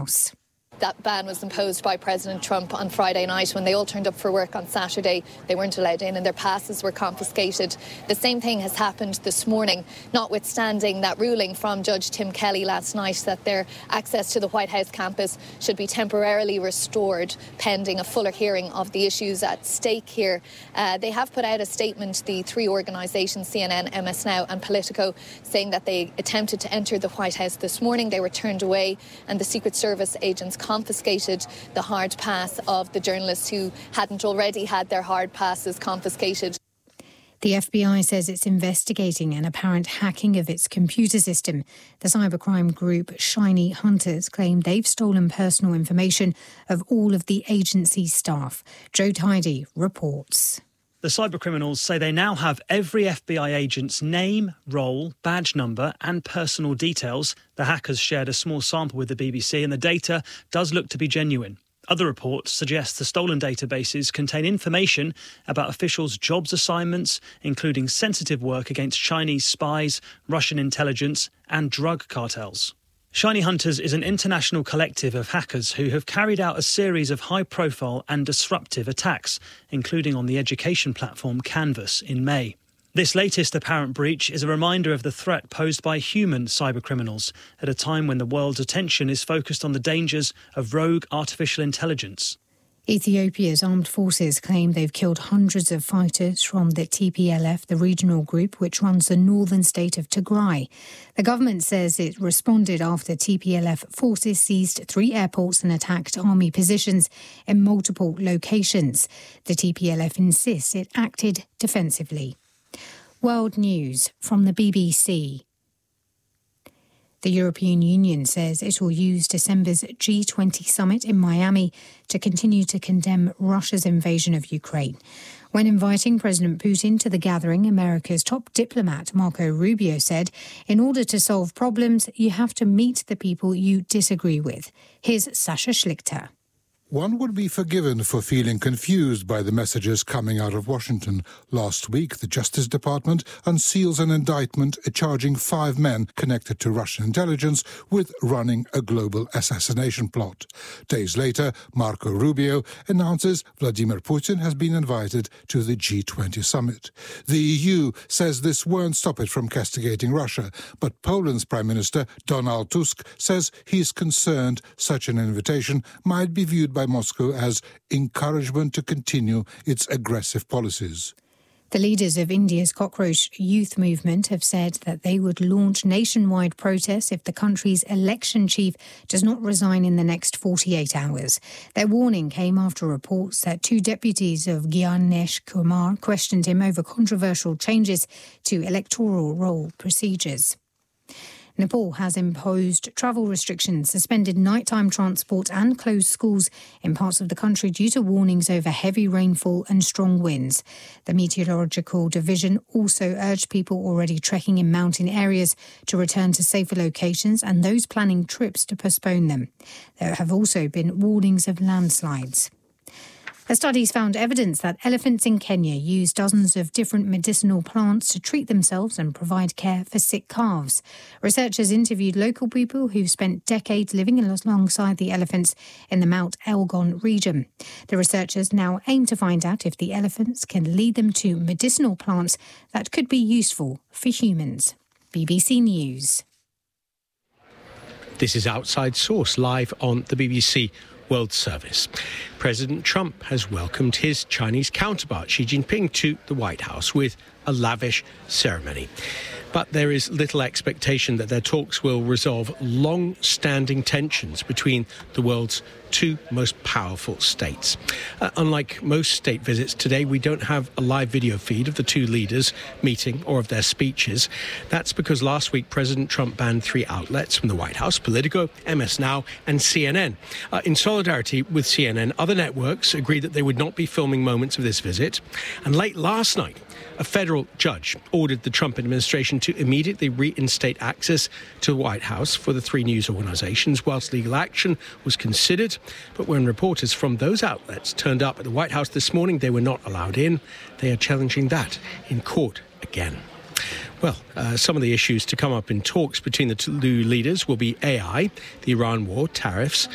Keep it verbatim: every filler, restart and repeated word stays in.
House. That ban was imposed by President Trump on Friday night when they all turned up for work on Saturday. They weren't allowed in and their passes were confiscated. The same thing has happened this morning, notwithstanding that ruling from Judge Tim Kelly last night that their access to the White House campus should be temporarily restored pending a fuller hearing of the issues at stake here. Uh, they have put out a statement, the three organisations, C N N, M S Now and Politico, saying that they attempted to enter the White House this morning. They were turned away and the Secret Service agents confiscated the hard pass of the journalists who hadn't already had their hard passes confiscated. The F B I says it's investigating an apparent hacking of its computer system. The cybercrime group Shiny Hunters claim they've stolen personal information of all of the agency's staff. Joe Tidy reports. The cybercriminals say they now have every F B I agent's name, role, badge number and personal details. The hackers shared a small sample with the B B C and the data does look to be genuine. Other reports suggest the stolen databases contain information about officials' jobs assignments, including sensitive work against Chinese spies, Russian intelligence and drug cartels. Shiny Hunters is an international collective of hackers who have carried out a series of high-profile and disruptive attacks, including on the education platform Canvas in May. This latest apparent breach is a reminder of the threat posed by human cybercriminals at a time when the world's attention is focused on the dangers of rogue artificial intelligence. Ethiopia's armed forces claim they've killed hundreds of fighters from the T P L F, the regional group which runs the northern state of Tigray. The government says it responded after T P L F forces seized three airports and attacked army positions in multiple locations. The T P L F insists it acted defensively. World News from the B B C. The European Union says it will use December's G twenty summit in Miami to continue to condemn Russia's invasion of Ukraine. When inviting President Putin to the gathering, America's top diplomat Marco Rubio said, in order to solve problems, you have to meet the people you disagree with. Here's Sasha Schlichter. One would be forgiven for feeling confused by the messages coming out of Washington. Last week, the Justice Department unseals an indictment charging five men connected to Russian intelligence with running a global assassination plot. Days later, Marco Rubio announces Vladimir Putin has been invited to the G twenty summit. The E U says this won't stop it from castigating Russia, but Poland's Prime Minister Donald Tusk says he's concerned such an invitation might be viewed by Moscow as encouragement to continue its aggressive policies. The leaders of India's cockroach youth movement have said that they would launch nationwide protests if the country's election chief does not resign in the next forty-eight hours. Their warning came after reports that two deputies of Gyanesh Kumar questioned him over controversial changes to electoral roll procedures. Nepal has imposed travel restrictions, suspended nighttime transport and closed schools in parts of the country due to warnings over heavy rainfall and strong winds. The Meteorological Division also urged people already trekking in mountain areas to return to safer locations and those planning trips to postpone them. There have also been warnings of landslides. A study's found evidence that elephants in Kenya use dozens of different medicinal plants to treat themselves and provide care for sick calves. Researchers interviewed local people who've spent decades living alongside the elephants in the Mount Elgon region. The researchers now aim to find out if the elephants can lead them to medicinal plants that could be useful for humans. B B C News. This is Outside Source, live on the B B C World Service. President Trump has welcomed his Chinese counterpart Xi Jinping to the White House with a lavish ceremony. But there is little expectation that their talks will resolve long-standing tensions between the world's two most powerful states. Uh, unlike most state visits today, we don't have a live video feed of the two leaders meeting or of their speeches. That's because last week President Trump banned three outlets from the White House: Politico, M S Now and C N N. Uh, in solidarity with C N N, other networks agreed that they would not be filming moments of this visit. And late last night, a federal judge ordered the Trump administration to immediately reinstate access to the White House for the three news organizations whilst legal action was considered. But when reporters from those outlets turned up at the White House this morning, they were not allowed in. They are challenging that in court again. Well, uh, some of the issues to come up in talks between the two leaders will be A I, the Iran war, tariffs,